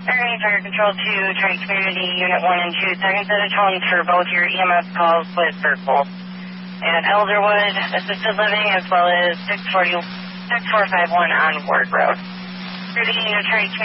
Area Fire Control 2, Tri-Community Unit 1 and 2, second set of tones for both your EMS calls with Berkle. At Elderwood Assisted Living as well as 6451 on Ward Road. Repeating to Tri-Community